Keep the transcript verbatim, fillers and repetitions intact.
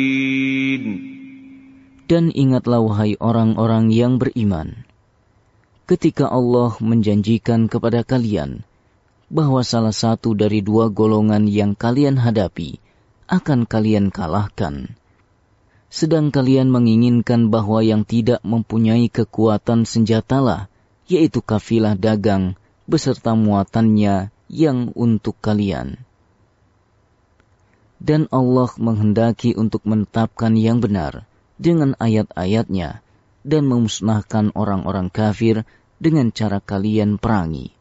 Dan ingatlah wahai orang-orang yang beriman, ketika Allah menjanjikan kepada kalian bahwa salah satu dari dua golongan yang kalian hadapi akan kalian kalahkan, sedang kalian menginginkan bahwa yang tidak mempunyai kekuatan senjatalah, yaitu kafilah dagang beserta muatannya yang untuk kalian. Dan Allah menghendaki untuk menetapkan yang benar dengan ayat-ayatnya dan memusnahkan orang-orang kafir dengan cara kalian perangi.